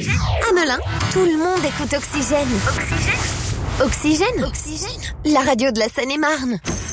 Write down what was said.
À Melun, tout le monde écoute Oxygène. Oxygène, la radio de la Seine-et-Marne.